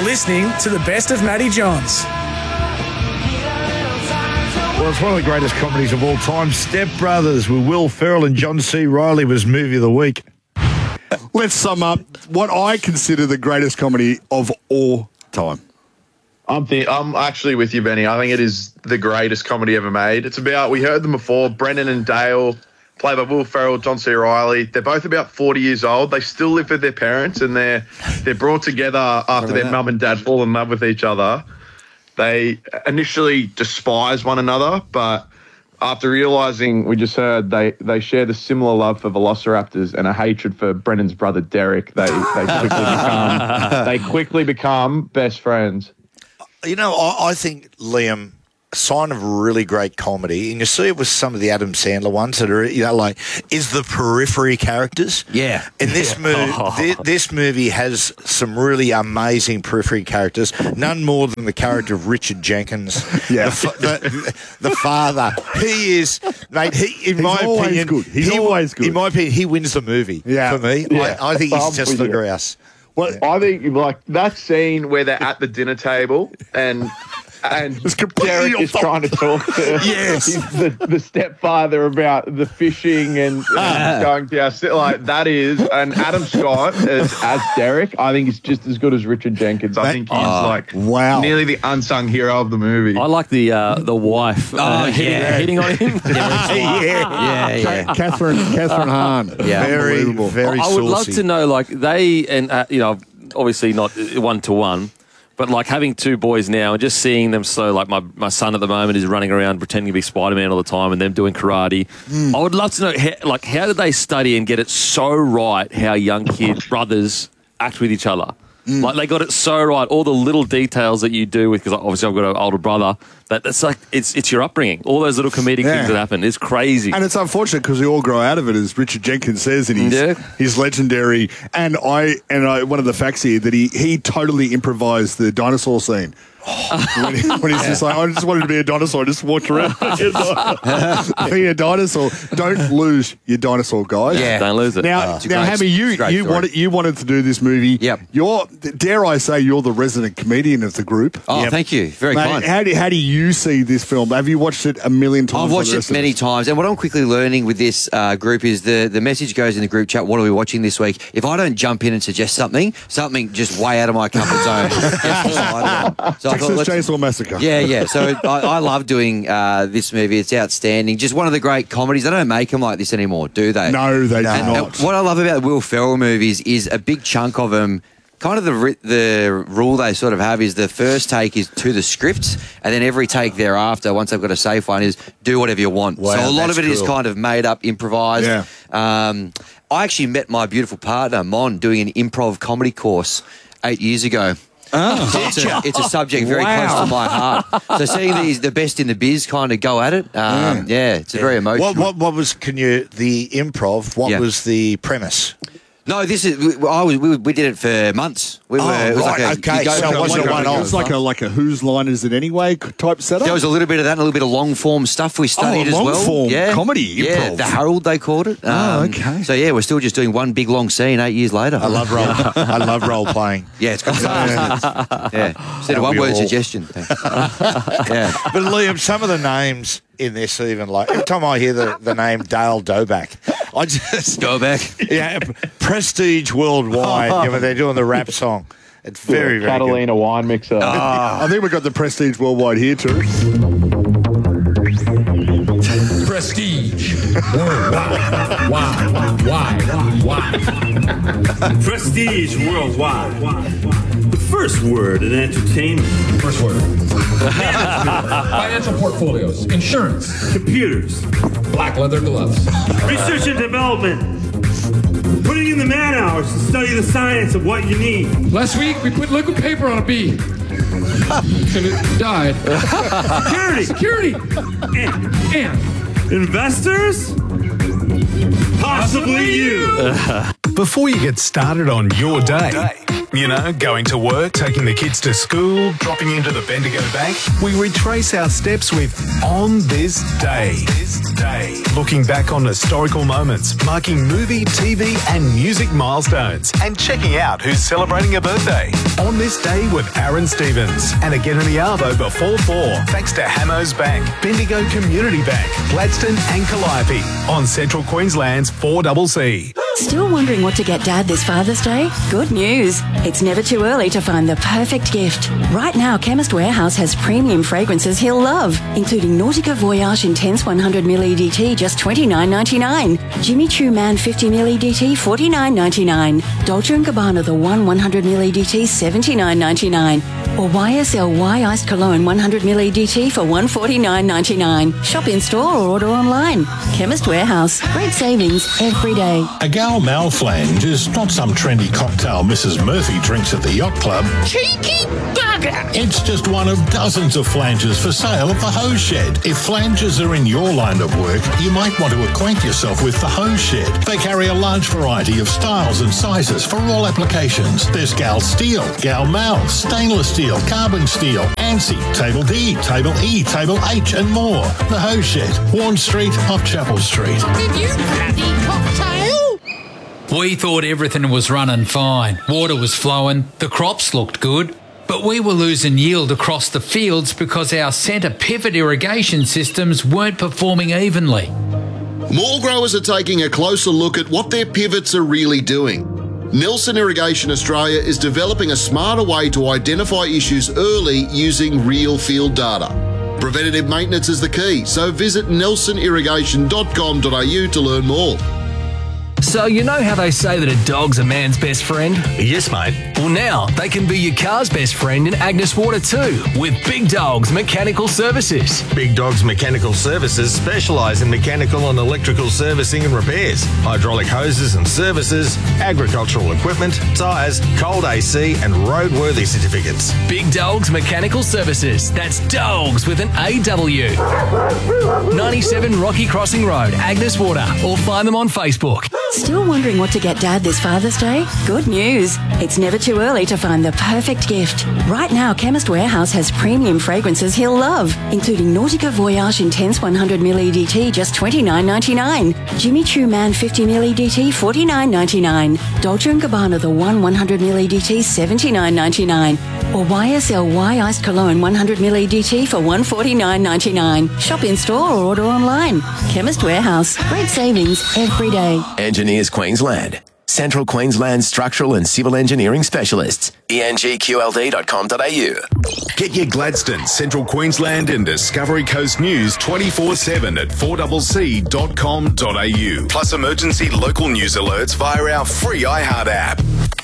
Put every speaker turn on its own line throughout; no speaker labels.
listening to the best of Matty Johns.
Well, it's one of the greatest comedies of all time. Step Brothers with Will Ferrell and John C. Reilly was movie of the week.
Let's sum up what I consider the greatest comedy of all time.
I'm actually with you, Benny. I think it is the greatest comedy ever made. It's about, we heard them before, Brendan and Dale, played by Will Ferrell, John C. Reilly. They're both about 40 years old. They still live with their parents, and they're brought together after their mum and dad fall in love with each other. They initially despise one another, but after realising, we just heard, they share the similar love for velociraptors and a hatred for Brendan's brother Derek. They quickly become best friends.
You know, I think, Liam, a sign of really great comedy, and you see it with some of the Adam Sandler ones that are, like, is the periphery characters.
Yeah.
And this movie, this movie has some really amazing periphery characters. None more than the character of Richard Jenkins, the father. He is, mate. In my opinion,
He's always good.
In my opinion, he wins the movie. For me, I think he's just the grouse.
Well, I think, like, that scene where they're at the dinner table and Derek is trying to talk to the stepfather about the fishing and going down, like, that is, and Adam Scott as Derek, I think is just as good as Richard Jenkins. I think he's nearly the unsung hero of the movie.
I like the wife hitting on him.
Catherine Hahn.
Yeah, very
I would love to know, like, they, and obviously not one-to-one, but like having two boys now and just seeing them, so like my son at the moment is running around pretending to be Spider-Man all the time and them doing karate. I would love to know, how did they study and get it so right how young brothers act with each other? Like, they got it so right. All the little details that you do with, because obviously I've got an older brother, that's like, it's your upbringing. All those little comedic things that happen. It's crazy.
And it's unfortunate because we all grow out of it, as Richard Jenkins says in his legendary, and I one of the facts here, that he totally improvised the dinosaur scene. When he's just like, I just wanted to be a dinosaur, I just walked around. Be a dinosaur. Don't lose your dinosaur, guys.
Yeah, don't lose it.
Now, Hammy, you wanted to do this movie.
Yep.
Dare I say, you're the resident comedian of the group.
Oh, thank you. Very kind.
How do you see this film? Have you watched it a million times?
I've watched it many times, and what I'm quickly learning with this group is the message goes in the group chat, what are we watching this week? If I don't jump in and suggest something just way out of my comfort zone gets decided. So
Texas Chainsaw Massacre.
Yeah. So I love doing this movie. It's outstanding. Just one of the great comedies. They don't make them like this anymore, do they?
No, they do not.
And what I love about the Will Ferrell movies is a big chunk of them, kind of the rule they sort of have is the first take is to the script, and then every take thereafter, once they've got a safe one, is do whatever you want.
Wow,
so a lot of it is kind of made up, improvised.
Yeah.
I actually met my beautiful partner, Mon, doing an improv comedy course 8 years ago.
Oh.
It's a subject very close to my heart. So seeing the best in the biz kind of go at it, it's very emotional.
What was the improv? What was the premise?
No, this is. We did it for months.
So it wasn't a one-off.
It's like a whose line is it anyway type setup.
There was a little bit of that, and a little bit of long form stuff we studied as well.
Long form comedy improv.
Yeah, the Harold they called it.
Okay.
So we're still just doing one big long scene 8 years later.
I love role playing.
Yeah, it's good stuff. Yeah, instead of one word suggestion. Thanks.
But Liam, some of the names in this, even like every time I hear the name Dale Doback, I just
go back.
Yeah, Prestige Worldwide. They're doing the rap song. It's very, very
Catalina
good.
wine mixer.
I think we've got the Prestige Worldwide here too.
Prestige Worldwide. Why? Prestige Worldwide. The first word in entertainment. First word. Financial portfolios. Insurance. Computers. Black leather gloves. Research and development. Putting in the man hours to study the science of what you need. Last week, we put liquid paper on a bee. And it died. Security. And investors? Possibly you.
Before you get started on your day, You know, going to work, taking the kids to school, dropping into the Bendigo Bank. We retrace our steps with On This Day. Looking back on historical moments, marking movie, TV and music milestones, and checking out who's celebrating a birthday. On This Day with Aaron Stevens. And again in the Arvo before 4, thanks to Hamos Bank, Bendigo Community Bank, Gladstone and Calliope on Central Queensland's 4CC.
Still wondering what to get Dad this Father's Day? Good news. It's never too early to find the perfect gift. Right now, Chemist Warehouse has premium fragrances he'll love, including Nautica Voyage Intense 100ml EDT, just $29.99. Jimmy Choo Man 50ml EDT, $49.99. Dolce & Gabbana The One 100ml EDT, $79.99. Or YSL Iced Cologne 100ml EDT for $149.99. Shop in store or order online. Chemist Warehouse. Great savings every day.
A Gal Mal flange is not some trendy cocktail Mrs. Murphy drinks at the yacht club.
Cheeky bugger!
It's just one of dozens of flanges for sale at the Hose Shed. If flanges are in your line of work, you might want to acquaint yourself with the Hose Shed. They carry a large variety of styles and sizes for all applications. There's Gal Steel, Gal Mal, stainless steel, carbon steel, ANSI, Table D, Table E, Table H and more. The Hose Shed, Warren Street off Chapel Street.
Did you bloody cocktail?
We thought everything was running fine. Water was flowing, the crops looked good, but we were losing yield across the fields because our centre pivot irrigation systems weren't performing evenly.
More growers are taking a closer look at what their pivots are really doing. Nelson Irrigation Australia is developing a smarter way to identify issues early using real field data. Preventative maintenance is the key, so visit nelsonirrigation.com.au to learn more.
So you know how they say that a dog's a man's best friend?
Yes, mate.
Well, now they can be your car's best friend in Agnes Water too, with Big Dogs Mechanical Services.
Big Dogs Mechanical Services specialise in mechanical and electrical servicing and repairs, hydraulic hoses and services, agricultural equipment, tyres, cold AC and roadworthy certificates.
Big Dogs Mechanical Services. That's dogs with an AW. 97 Rocky Crossing Road, Agnes Water, or find them on Facebook.
Still wondering what to get Dad this Father's Day? Good news. It's never too early to find the perfect gift. Right now, Chemist Warehouse has premium fragrances he'll love, including Nautica Voyage Intense 100ml EDT, just $29.99. Jimmy Choo Man 50ml EDT, $49.99. Dolce & Gabbana The One 100ml EDT, $79.99. Or YSL Iced Cologne 100ml EDT for $149.99. Shop in store or order online. Chemist Warehouse. Great savings every day.
Engineers Queensland. Central Queensland Structural and Civil Engineering Specialists. engqld.com.au.
Get your Gladstone, Central Queensland and Discovery Coast news 24/7 at 4CC.com.au. Plus emergency local news alerts via our free iHeart app.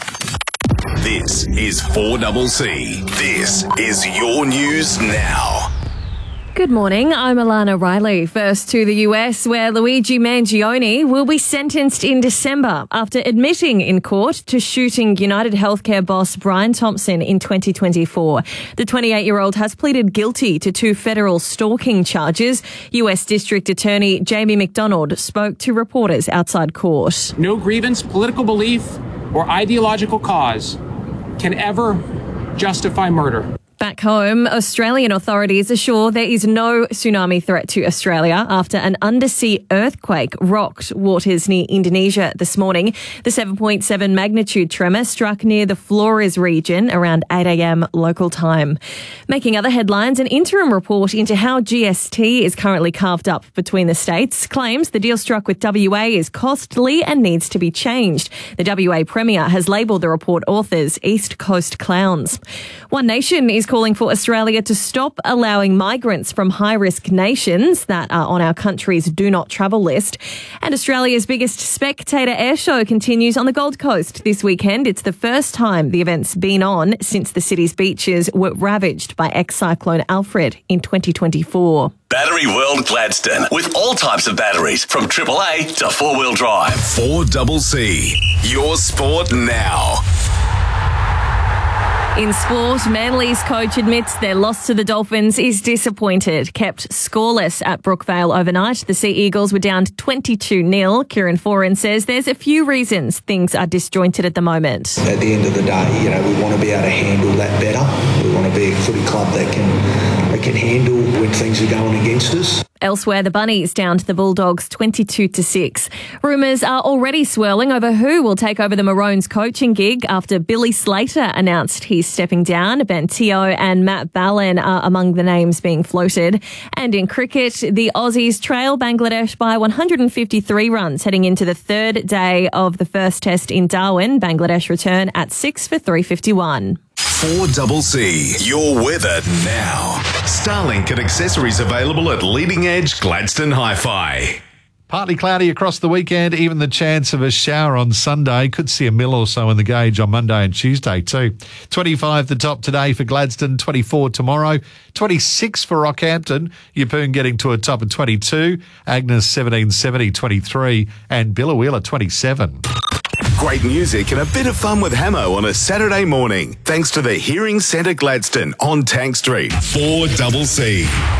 This is 4CC. This is your news now.
Good morning, I'm Alana Riley. First to the US, where Luigi Mangione will be sentenced in December after admitting in court to shooting United Healthcare boss Brian Thompson in 2024. The 28-year-old has pleaded guilty to 2 federal stalking charges. US District Attorney Jamie McDonald spoke to reporters outside court.
No grievance, political belief, or ideological cause can ever justify murder.
Back home, Australian authorities assure there is no tsunami threat to Australia after an undersea earthquake rocked waters near Indonesia this morning. The 7.7 magnitude tremor struck near the Flores region around 8 a.m. local time. Making other headlines, an interim report into how GST is currently carved up between the states claims the deal struck with WA is costly and needs to be changed. The WA Premier has labelled the report authors East Coast clowns. One Nation is calling for Australia to stop allowing migrants from high-risk nations that are on our country's do not travel list. And Australia's biggest spectator air show continues on the Gold Coast this weekend. It's the first time the event's been on since the city's beaches were ravaged by ex-cyclone Alfred in 2024.
Battery World Gladstone, with all types of batteries, from AAA to 4-wheel drive. 4CC, your sport now.
In sport, Manly's coach admits their loss to the Dolphins is disappointed. Kept scoreless at Brookvale overnight. The Sea Eagles were down 22-0. Kieran Foran says there's a few reasons things are disjointed at the moment.
At the end of the day, we want to be able to handle that better. We want to be a footy club that can handle when things are going against us.
Elsewhere, the Bunnies down to the Bulldogs 22-6. Rumours are already swirling over who will take over the Maroons coaching gig after Billy Slater announced he's stepping down. Ben Teo and Matt Ballin are among the names being floated. And in cricket, the Aussies trail Bangladesh by 153 runs heading into the third day of the first test in Darwin. Bangladesh return at 6 for 351.
4CC, your weather now. Starlink and accessories available at Leading Edge Gladstone Hi-Fi.
Partly cloudy across the weekend, even the chance of a shower on Sunday. Could see a mil or so in the gauge on Monday and Tuesday too. 25 the top today for Gladstone, 24 tomorrow, 26 for Rockhampton, Yeppoon getting to a top of 22, Agnes 1770, 23 and Billawheeler 27.
Great music and a bit of fun with Hamo on a Saturday morning. Thanks to the Hearing Centre Gladstone on Tank Street. 4CC.